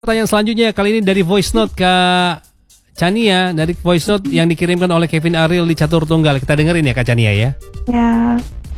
Pertanyaan selanjutnya kali ini dari voice note Kak Chania, dari voice note yang dikirimkan oleh Kevin Ariel di Catur Tunggal. Kita dengerin ya Kak Chania ya. Ya.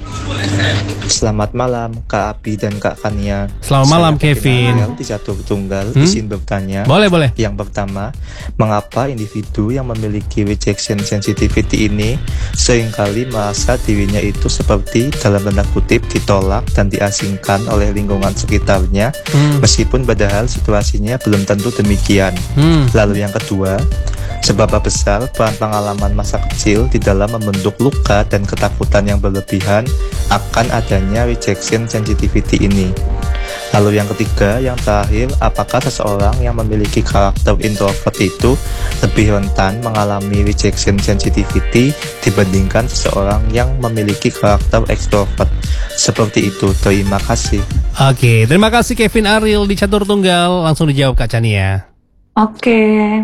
Selamat malam Kak Abi dan Kak Kania. Selamat malam Kevin. Ariel di Catur Tunggal izin bertanya. Boleh. Yang pertama, mengapa individu yang memiliki rejection sensitivity ini seringkali merasa dirinya itu seperti dalam tanda kutip ditolak dan diasingkan oleh lingkungan sekitarnya, meskipun padahal situasinya belum tentu demikian. Lalu yang kedua, seberapa besar peran pengalaman masa kecil di dalam membentuk luka dan ketakutan yang berlebihan akan adanya rejection sensitivity ini. Lalu yang ketiga, yang terakhir, apakah seseorang yang memiliki karakter introvert itu lebih rentan mengalami rejection sensitivity dibandingkan seseorang yang memiliki karakter extrovert? Seperti itu, terima kasih. Oke, terima kasih Kevin Ariel di Catur Tunggal. Langsung dijawab Kak Chania. Oke.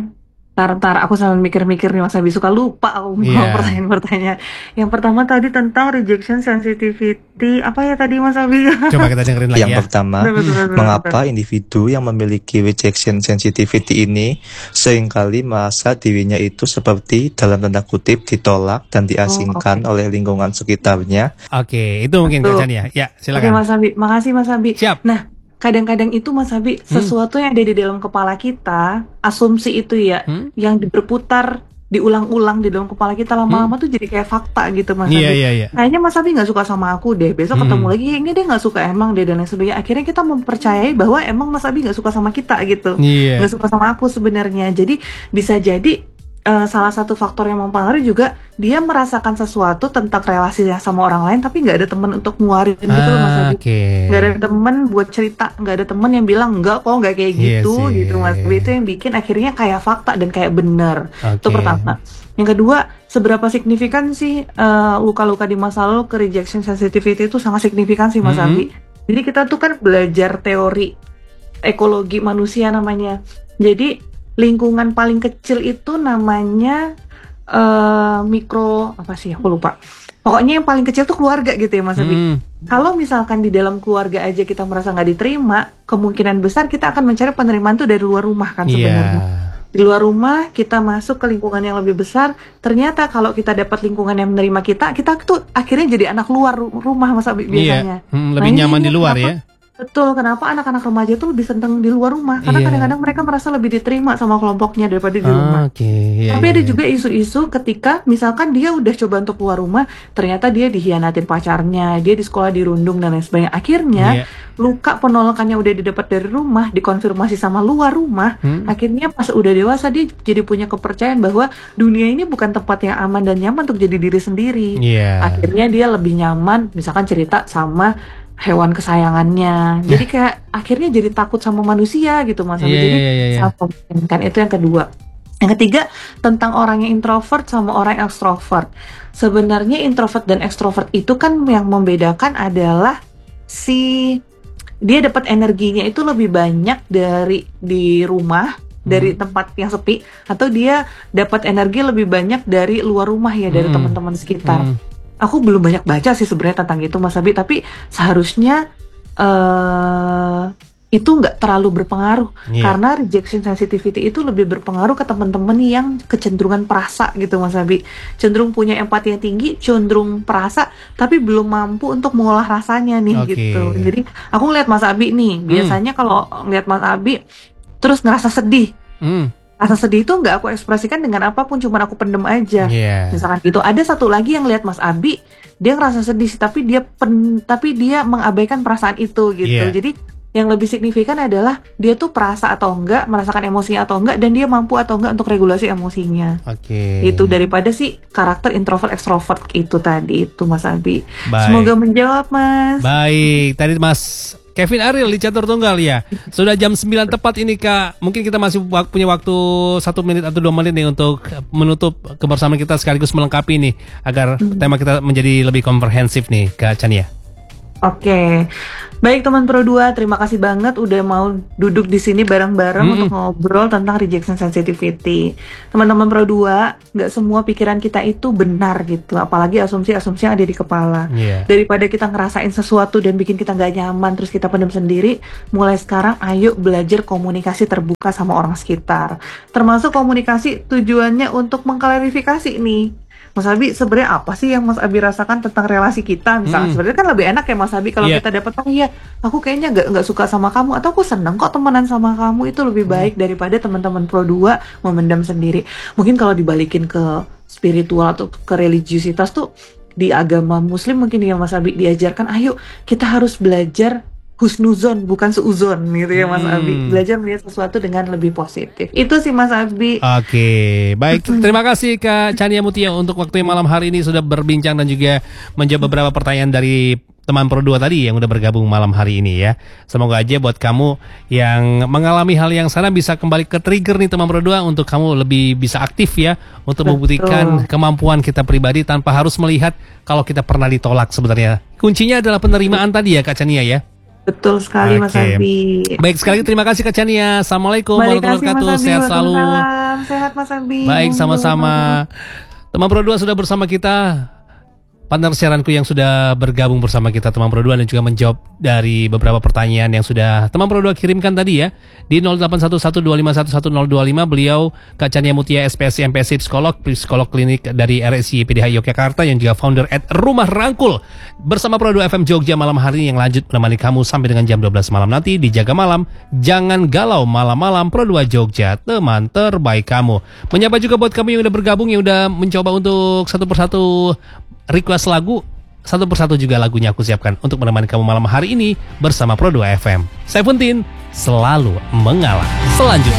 Ntar aku sambil mikir-mikir nih, Mas Abi suka lupa aku mau pertanyaan-pertanyaan. Yang pertama tadi tentang rejection sensitivity, apa ya tadi Mas Abi? Coba kita dengerin lagi yang ya. pertama, mengapa individu yang memiliki rejection sensitivity ini seringkali merasa dirinya itu seperti dalam tanda kutip ditolak dan diasingkan oleh lingkungan sekitarnya. Oke, itu mungkin Kak Chania. Ya, silakan. Oke Mas Abi, makasih Mas Abi. Siap. Nah, kadang-kadang itu Mas Abi, sesuatu yang ada di dalam kepala kita, asumsi itu ya, yang berputar, diulang-ulang di dalam kepala kita lama-lama tuh jadi kayak fakta gitu Mas Abi. Iya. Kayaknya Mas Abi gak suka sama aku deh, besok ketemu lagi, ini dia gak suka emang deh, dan lain sebagainya. Akhirnya kita mempercayai bahwa emang Mas Abi gak suka sama kita gitu, gak suka sama aku sebenarnya. Jadi bisa jadi salah satu faktor yang mempengaruhi juga dia merasakan sesuatu tentang relasinya sama orang lain tapi nggak ada teman untuk nguarin gitu loh Mas Abi. Nggak ada teman buat cerita, nggak ada teman yang bilang enggak kok nggak kayak gitu gitu Mas Abi. Itu yang bikin akhirnya kayak fakta dan kayak bener. Itu pertama. Yang kedua, seberapa signifikan sih luka-luka di masa lalu ke rejection sensitivity itu sangat signifikan sih Mas Abi. Jadi kita tuh kan belajar teori ekologi manusia namanya. Jadi lingkungan paling kecil itu namanya mikro apa sih aku lupa. Pokoknya yang paling kecil tuh keluarga gitu ya Mas Abi. Kalau misalkan di dalam keluarga aja kita merasa nggak diterima, kemungkinan besar kita akan mencari penerimaan tuh dari luar rumah kan sebenarnya. Di luar rumah kita masuk ke lingkungan yang lebih besar. Ternyata kalau kita dapat lingkungan yang menerima kita tuh akhirnya jadi anak luar rumah Mas Abi biasanya. Lebih nyaman di luar ya. Betul, kenapa anak-anak remaja tuh lebih seneng di luar rumah? Karena kadang-kadang mereka merasa lebih diterima sama kelompoknya daripada di rumah. Tapi ada juga isu-isu ketika misalkan dia udah coba untuk keluar rumah, ternyata dia dihianatin pacarnya, dia di sekolah dirundung dan lain sebagainya. Akhirnya luka penolakannya udah didapat dari rumah, dikonfirmasi sama luar rumah. Akhirnya pas udah dewasa dia jadi punya kepercayaan bahwa dunia ini bukan tempat yang aman dan nyaman untuk jadi diri sendiri. Akhirnya dia lebih nyaman misalkan cerita sama hewan kesayangannya. Jadi kayak akhirnya jadi takut sama manusia gitu Mas Abi. Jadi sangat memungkinkan. Itu yang kedua. Yang ketiga, tentang orang yang introvert sama orang yang extrovert. Sebenarnya introvert dan extrovert itu kan yang membedakan adalah dia dapat energinya itu lebih banyak dari di rumah, dari tempat yang sepi, atau dia dapat energi lebih banyak dari luar rumah ya, dari teman-teman sekitar. Aku belum banyak baca sih sebenarnya tentang itu Mas Abi, tapi seharusnya itu nggak terlalu berpengaruh karena rejection sensitivity itu lebih berpengaruh ke teman-teman yang kecenderungan perasa gitu Mas Abi, cenderung punya empati yang tinggi, cenderung perasa tapi belum mampu untuk mengolah rasanya nih gitu. Jadi aku ngeliat Mas Abi nih, biasanya kalau ngeliat Mas Abi terus ngerasa sedih. Rasa sedih itu nggak aku ekspresikan dengan apapun, cuma aku pendem aja. Misalkan gitu. Ada satu lagi yang lihat Mas Abi, dia ngerasa sedih tapi dia mengabaikan perasaan itu gitu. Jadi yang lebih signifikan adalah dia tuh perasa atau enggak, merasakan emosinya atau enggak, dan dia mampu atau enggak untuk regulasi emosinya. Itu daripada sih karakter introvert extrovert itu tadi itu Mas Abi. Semoga menjawab Mas. Baik, tadi Mas Kevin Ariel di Catur Tunggal ya. Sudah jam 9 tepat ini Kak. Mungkin kita masih punya waktu 1 menit atau 2 menit nih untuk menutup kebersamaan kita sekaligus melengkapi nih agar tema kita menjadi lebih komprehensif nih Kak Chania. Oke. Baik teman Pro 2, terima kasih banget udah mau duduk di sini bareng-bareng untuk ngobrol tentang rejection sensitivity. Teman-teman Pro 2, nggak semua pikiran kita itu benar gitu, apalagi asumsi-asumsi yang ada di kepala. Daripada kita ngerasain sesuatu dan bikin kita nggak nyaman, terus kita pendam sendiri, mulai sekarang ayo belajar komunikasi terbuka sama orang sekitar. Termasuk komunikasi tujuannya untuk mengklarifikasi nih. Mas Abi, sebenarnya apa sih yang Mas Abi rasakan tentang relasi kita? Misalnya sebenarnya kan lebih enak ya Mas Abi kalau kita dapat, oh iya, aku kayaknya nggak suka sama kamu, atau aku seneng kok temenan sama kamu, itu lebih baik daripada teman-teman Pro 2 memendam sendiri. Mungkin kalau dibalikin ke spiritual atau ke religiusitas tuh, di agama Muslim mungkin ya Mas Abi diajarkan, ayo kita harus belajar husnuzon bukan seuzon gitu ya Mas Abi. Belajar melihat sesuatu dengan lebih positif. Itu sih Mas Abi. Oke, baik. Terima kasih Kak Chania Mutia untuk waktu malam hari ini sudah berbincang dan juga menjawab beberapa pertanyaan dari teman Pro 2 tadi yang udah bergabung malam hari ini ya. Semoga aja buat kamu yang mengalami hal yang sana bisa kembali ke trigger nih teman Pro 2 untuk kamu lebih bisa aktif ya untuk membuktikan kemampuan kita pribadi tanpa harus melihat kalau kita pernah ditolak sebenarnya. Kuncinya adalah penerimaan tadi ya Kak Chania ya. Betul sekali Mas Abi. Baik sekali, terima kasih Kak Chania. Assalamualaikum warahmatullahi wabarakatuh. Sehat selalu. Sehat Mas Abi. Baik, sama-sama. Teman Pro 2 sudah bersama kita. Partner siaranku yang sudah bergabung bersama kita teman Pro 2 dan juga menjawab dari beberapa pertanyaan yang sudah teman Pro 2 kirimkan tadi ya. Di 081125111025 beliau Kak Chania Mutia SPSI MPSI psikolog klinik dari RSI PDHI Yogyakarta yang juga founder @Rumah Rangkul bersama Pro 2 FM Jogja malam hari ini yang lanjut menemani kamu sampai dengan jam 12 malam nanti di Jaga Malam. Jangan galau malam-malam Pro 2 Jogja, teman terbaik kamu. Menyapa juga buat kamu yang udah bergabung, yang udah mencoba untuk satu persatu request lagu, satu persatu juga lagunya aku siapkan untuk menemani kamu malam hari ini bersama Pro 2 FM. Seventeen selalu mengalah. Selanjutnya